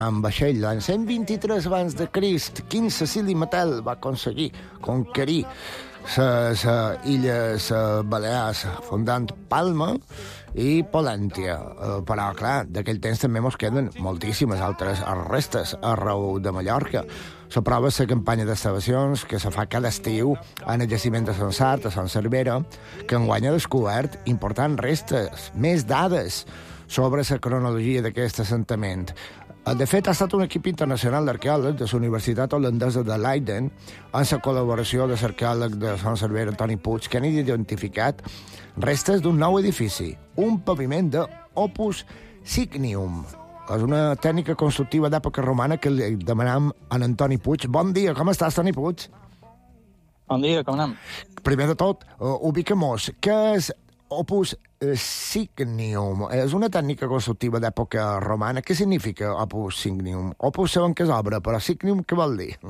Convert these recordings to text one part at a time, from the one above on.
amb vaixell. L'any 123 abans de Crist, King Cecili Matel va aconseguir conquerir les illes Balears, fundant Palma i Polèntia. Però, clar, d'aquell temps també mos queden moltíssimes altres restes arreu de Mallorca. La prova és la campanya d'excavacions que se fa cada estiu en el jaciment de Sant Sart, a Sant Cervera, que enguany ha descobert importants restes, més dades sobre la cronologia d'aquest assentament. De fet, ha estat un equip internacional d'arqueòlegs de la Universitat Holandesa de Leiden, amb la col·laboració de l'arqueòleg de Sant Cervera, Toni Puig, que han identificat restes d'un nou edifici, un paviment d'Opus Signium. És una tècnica constructiva d'època romana que li demanam a en Toni Puig. Bon dia, com estàs, Toni Puig? Bon dia, com anem? Primer de tot, ubiquem-nos. Què és Opus Signium? És una tècnica constructiva d'època romana. Què significa Opus Signium? Opus sabem que és obra, però Signium què vol dir?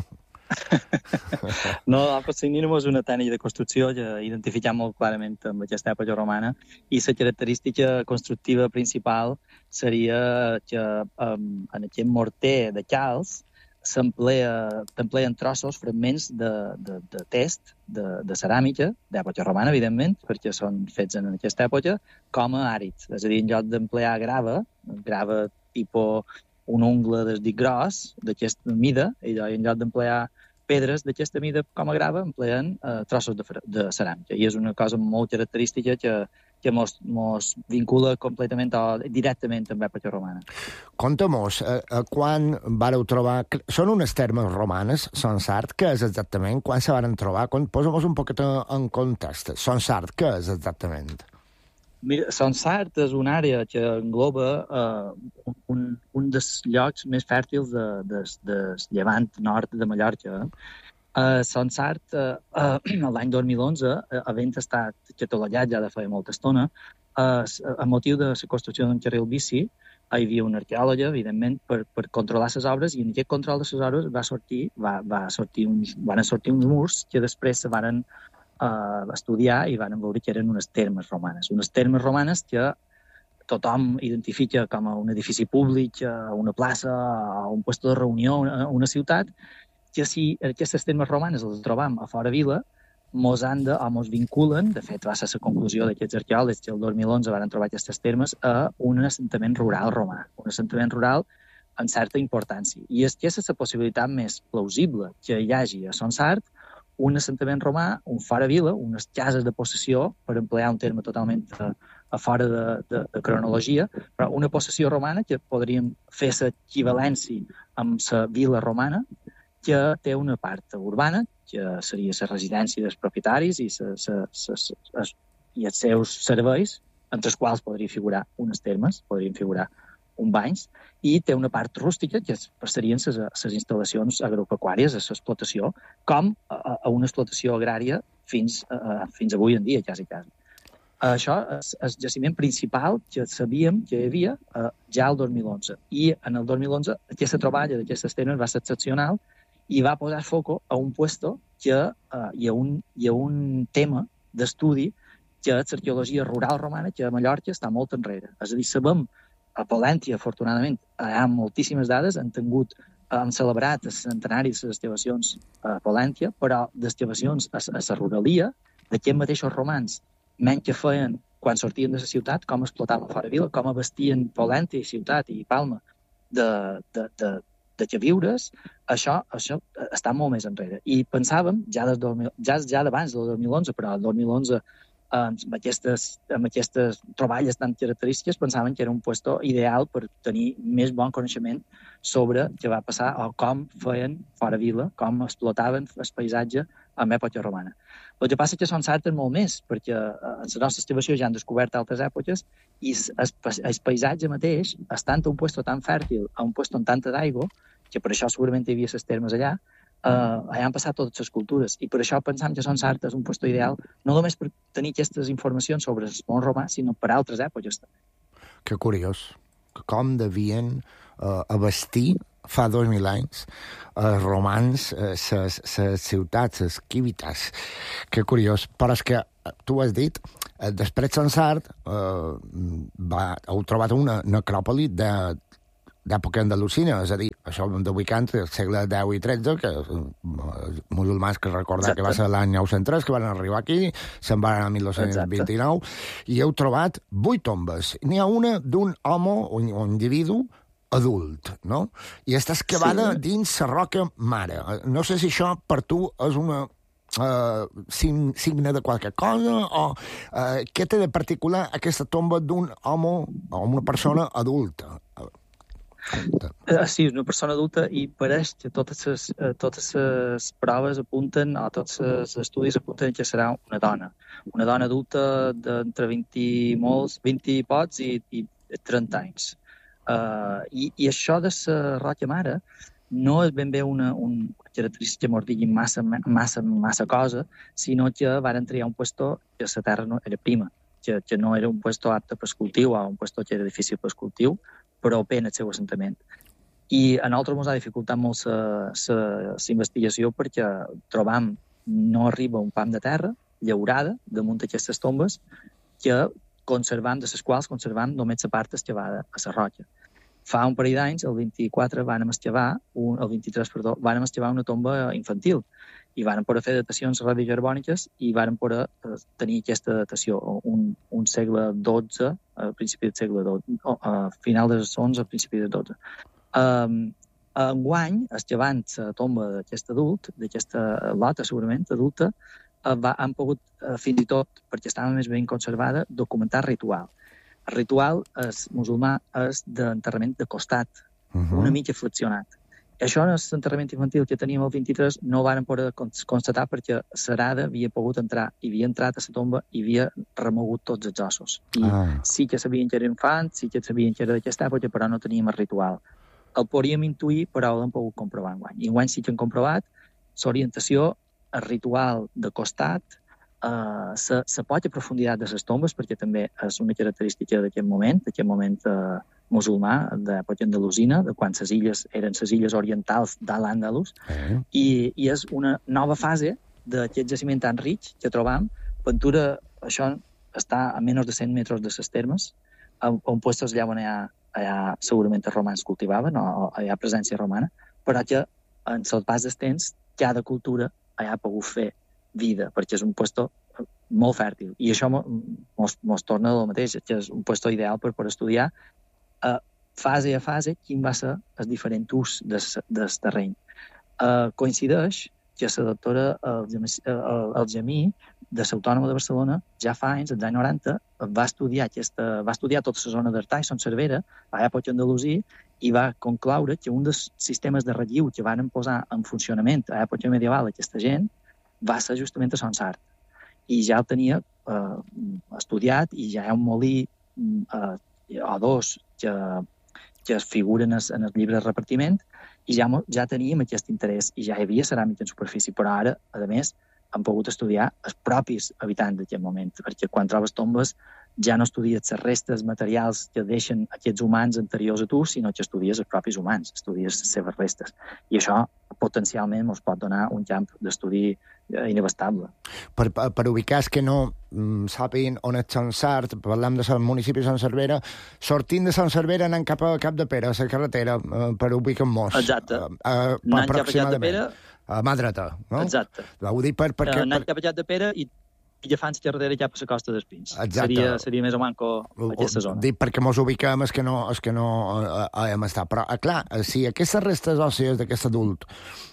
No, Opus Signium és una tècnica de construcció que identificem molt clarament amb aquesta època romana i la característica constructiva principal seria que en aquest morter de calç s'empleen trossos, fragments de test, de ceràmica, d'època romana, evidentment, perquè són fets en aquesta època, com a àrids. És a dir, en lloc d'emplear grava tipus un ungle del dit gros, d'aquesta mida, i en lloc d'emplear pedres d'aquesta mida com a grava, empleen trossos de ceràmica. I és una cosa molt característica que mos vincula completament o directament amb l'època romana. Conta-mos, quan vareu trobar... Són unes termes romanes, Son Sart, què és exactament? Quan se varen trobar? Posa-mos un poquet en context. Son Sart, què és exactament? Mira, Son Sart és una àrea que engloba un dels llocs més fèrtils del llevant nord de Mallorca. Son Sart, l'any 2011, havent estat catalogat ja de feia molta estona, a motiu de la construcció d'un carril bici, hi havia una arqueòloga, evidentment, per controlar les obres, i en aquest control de les obres van sortir uns murs que després se varen estudiar i van veure que eren unes termes romanes. Unes termes romanes que tothom identifica com a un edifici públic, una plaça, un lloc de reunió, una ciutat, que si aquestes termes romanes les trobam a fora vila, mos vinculen, de fet va ser la conclusió d'aquests arqueòlegs que el 2011 van trobar aquestes termes, a un assentament rural romà, un assentament rural amb certa importància. I és que és la possibilitat més plausible que hi hagi a Son Sart un assentament romà, un fora vila, unes cases de possessió, per emplear un terme totalment a fora de cronologia, però una possessió romana que podríem fer l'equivalència amb la vila romana, que té una part urbana, que seria la residència dels propietaris i els seus serveis, entre els quals podria figurar unes termes, podrien figurar un banys, i té una part rústica, que serien les instal·lacions agropecuàries, a l'explotació, com a una explotació agrària fins avui en dia, quasi. Això és el jaciment principal que sabíem que hi havia ja el 2011. I en el 2011 aquesta troballa d'aquestes termes va ser excepcional i va posar foc a un puesto que hi ha un tema d'estudi que és l'arqueologia rural romana, que a Mallorca està molt enrere. És a dir, sabem a Polèntia, afortunadament, hi ha moltíssimes dades, han celebrat el centenari de les excavacions a Polèntia, però d'excavacions a la ruralia, d'aquests mateixos romans, menys que feien quan sortien de la ciutat, com explotaven fora vila, com abastien Polèntia i ciutat i Palma de queviures, això està molt més enrere. I pensàvem, ja d'abans del 2011, però el 2011 amb aquestes troballes tan característiques, pensaven que era un lloc ideal per tenir més bon coneixement sobre què va passar o com feien fora vila, com explotaven el paisatge en època romana. El que passa és que Son Sart és molt més, perquè en la nostra excavació ja han descobert altres èpoques i el paisatge mateix, estant a un lloc tan fèrtil, a un lloc amb tanta d'aigua, que per això segurament hi havia les termes allà, allà han passat totes les cultures, i per això pensam que Son Sart és un lloc ideal, no només per tenir aquestes informacions sobre el món romà, sinó per altres èpoques. Que curiós, com devien abastir fa 2.000 anys els romans, les ciutats, les civitas. Que curiós. Però és que, tu has dit, després Son Sart heu trobat una necròpoli de d'època andalusina, és a dir, això d'ubicant el segle X i XIII, que musulmans que recordar que va ser l'any 903, que van arribar aquí, se'n van a 1229, i heu trobat 8 tombes. N'hi ha una d'un home, un individu, adult, no? I està excavada dins la roca mare. No sé si això per tu és una signe de qualque cosa o què té de particular aquesta tomba d'un home o una persona adulta? Sí, és una persona adulta i pareix que totes les proves apunten, o tots els estudis apunten que serà una dona adulta d'entre 20 i pocs i 30 anys. I això de la roca mare no és ben bé una característica que ens diguin massa cosa, sinó que van triar un puesto que la terra no era prima, que no era un puesto apte per cultiu o un puesto que era difícil per cultiu, però ben el seu assentament. I a nosaltres ens ha dificultat molt la investigació perquè trobam no arriba un pam de terra llaurada damunt d'aquestes tombes que de les quals conservam només la part excavada a la roca. Fa un parell d'anys, el 23, vàrem excavar una tomba infantil i vàrem poder fer datacions radiocarbòniques i vàrem poder tenir aquesta datació, un segle XII, a principi del segle XII, a final dels XI, a principi del XII. Enguany, excavant la tomba d'aquest adult, d'aquesta lota segurament adulta, han pogut, fins i tot, perquè estava més ben conservada, documentar ritual. El ritual musulmà és d'enterrament de costat, una mica flexionat. I això en l'enterrament infantil que teníem el 23 no ho vàrem poder constatar perquè l'arada havia pogut entrar, i havia entrat a la tomba i havia remogut tots els ossos. I sí que sabien que era infant, sí que sabien que era d'aquesta època, però no teníem el ritual. El podríem intuir, però l'hem pogut comprovar enguany. I enguany sí que hem comprovat l'orientació, el ritual de costat, la poca profunditat de les tombes, perquè també és una característica d'aquest moment musulmà, d'època andalusina, de quan les illes eren les illes orientals de l'Àndalus, i és una nova fase d'aquest jaciment tan ric que trobam. Ventura, això està a menys de 100 metres de les termes, on puestos allà on allà segurament els romans cultivaven, o hi ha presència romana, però que en el pas dels temps cada cultura ha pogut fer vida, perquè és un puesto molt fèrtil. I això mos torna el mateix, que és un puesto ideal per estudiar fase a fase quin va ser el diferent ús del terreny. Coincideix que la doctora Algemí, de l'Autònoma de Barcelona, ja fa anys, als anys 90, va estudiar tota la zona d'Artà i Son Cervera, a l'època andalusí, i va concloure que un dels sistemes de relliu que van posar en funcionament a l'època medieval aquesta gent va ser justament a Son Sart. I ja el tenia estudiat i ja hi ha un molí o dos que es figuren en el llibre de repartiment i ja teníem aquest interès i ja hi havia ceràmica en superfície, però ara, a més, han pogut estudiar els propis habitants d'aquest moment, perquè quan trobes tombes ja no estudies les restes materials que deixen aquests humans anteriors a tu, sinó que estudies els propis humans, estudies les seves restes. I això potencialment ens pot donar un camp d'estudi inabastable. Per ubicar els que no sàpiguen on és Sant Sart, parlem del municipi de Sant Cervera, sortint de Sant Cervera anant cap a Capdepera, a la carretera, per ubicar-nos. Exacte. Anant cap a Capdepera, a mà dreta, no? Exacte. Ho dic perquè... Anant cap a Capdepera i agafant la carretera cap a la Costa dels Pins. Exacte. Seria més o manco aquesta zona. Dic perquè mos ubiquem és que no hem estat. Però, clar, si aquestes restes òssies d'aquest adult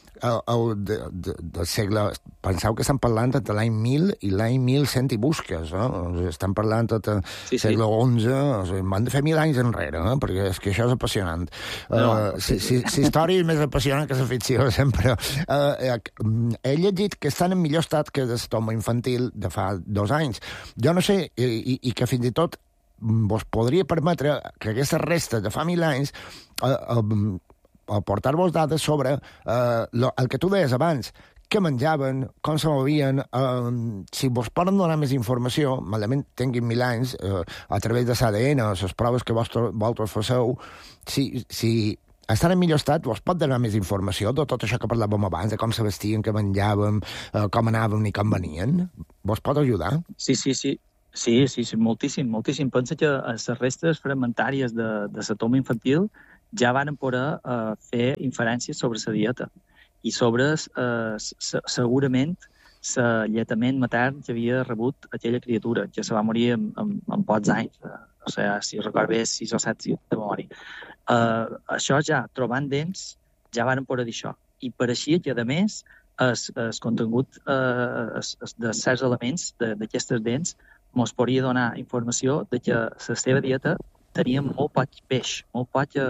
del segle... Penseu que estan parlant entre l'any 1000 i l'any 1100 i busques, estan parlant del segle XI, van de fer 1000 anys enrere, perquè és que això és apassionant. La història és més apassionant que la ficció, sempre. He llegit que estan en millor estat que la tomba infantil de fa 2 anys. Jo no sé, i que fins i tot vos podria permetre que aquestes restes de fa 1000 anys aportar-vos dades sobre el que tu deies abans, què menjaven, com se movien, si vos poden donar més informació, malament tinguin 1000 anys, a través de l'ADN, les proves que vosaltres faceu, si estan en millor estat, vos pot donar més informació de tot això que parlàvem abans, de com se vestien, què menjàvem, com anàvem i com venien? Vos pot ajudar? Sí, moltíssim. Pensa que les restes fragmentàries de la tomba infantil ja van poder fer inferències sobre la dieta i sobre segurament l'alletament matern que havia rebut aquella criatura, que se va morir en pocs anys, o sigui, si recordo bé, 6 o 7 de memòria. Això ja, trobant dents, ja van poder dir això. I pareixia que, a més, el contingut de certs elements d'aquestes dents ens podria donar informació de que la seva dieta tenia molt poc peix, molt poc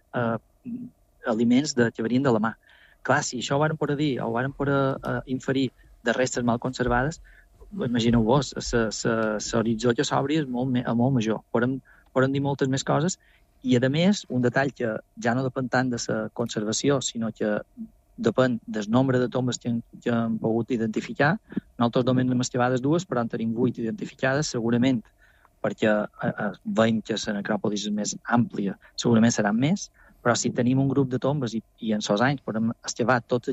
aliments que venien de la mà. Clar, si això ho van poder dir, o ho van poder inferir de restes mal conservades, imagineu-vos, l'horitzó que s'obri és molt major. Podem dir moltes més coses i, a més, un detall que ja no depèn tant de la conservació, sinó que depèn del nombre de tombes que hem pogut identificar. Nosaltres només n'hem estivat dues, però en tenim 8 identificades, segurament, perquè veiem que la necròpolis és més àmplia, segurament seran més, però si tenim un grup de tombes i en sols anys podem estivar tots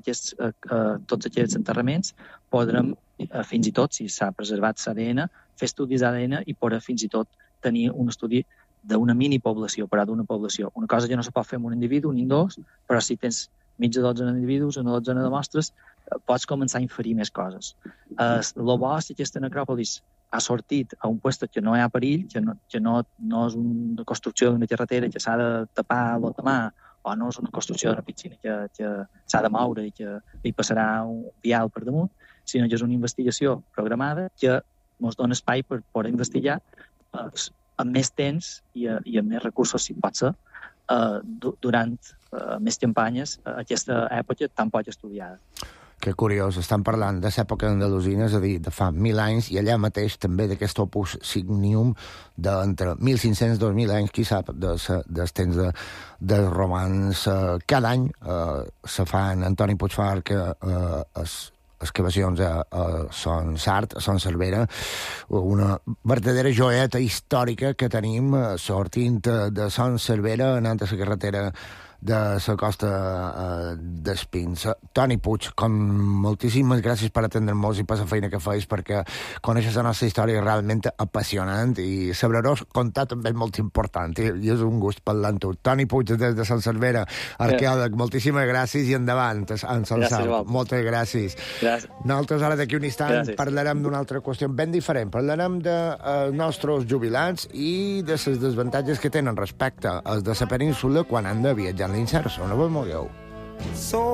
aquests enterraments, podrem, fins i tot, si s'ha preservat l'ADN, fer estudis d'ADN i poder fins i tot tenir un estudi d'una minipoblació, però d'una població. Una cosa que no se pot fer amb un individu ni en dos, però si tens mitja dotzena d'individus, una dotzena de mostres, pots començar a inferir més coses. El bo és que aquesta necròpolis ha sortit a un lloc que no hi ha perill, que no és una construcció d'una carretera que s'ha de tapar l'endemà, o no és una construcció d'una piscina que s'ha de moure i que hi passarà un vial per damunt, sinó que és una investigació programada que ens dona espai per poder investigar amb més temps i amb més recursos, si pot ser, durant més campanyes aquesta època tan poc estudiada. Que curiós, estan parlant de l'època andalusina, és a dir, de fa 1.000 anys, i allà mateix també d'aquest opus signium d'entre 1.500 i 2.000 anys, qui sap, dels temps dels romans. Cada any se fan, Antoni Puigfar, que excavacions a Son Sart, a Son Cervera, una verdadera joieta històrica que tenim sortint de Son Cervera anant a la carretera de la costa d'Espins. Toni Puig, com moltíssimes gràcies per atendre-nos i per la feina que feis, perquè coneixes la nostra història realment apassionant i saber-ho contar també és molt important i és un gust parlar amb tu. Toni Puig, des de Sant Cervera, arqueòleg, moltíssimes gràcies i endavant, en Son Sart. Moltes gràcies. Nosaltres ara d'aquí un instant parlarem d'una altra qüestió ben diferent. Parlarem dels nostres jubilats i de les desavantatges que tenen respecte als de la península quan han de viatjar a l'inserció. No vos mogueu.